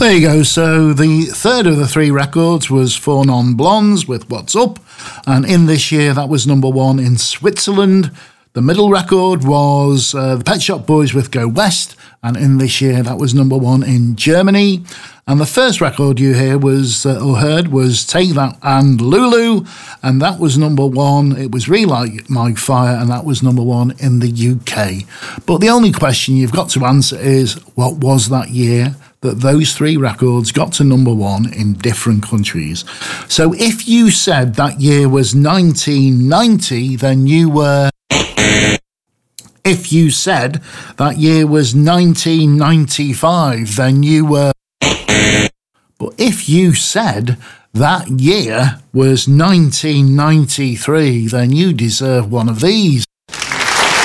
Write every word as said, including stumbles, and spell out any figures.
There you go. So the third of the three records was Four Non Blondes with What's Up. And in this year, that was number one in Switzerland. The middle record was uh, the Pet Shop Boys with Go West. And in this year, that was number one in Germany. And the first record you hear was, uh, or heard was Take That and Lulu. And that was number one. It was Relight My Fire. And that was number one in the U K. But the only question you've got to answer is, what was that year that those three records got to number one in different countries? So if you said that year was nineteen ninety, then you were... If you said that year was nineteen ninety-five, then you were... But if you said that year was nineteen ninety-three, then you deserve one of these.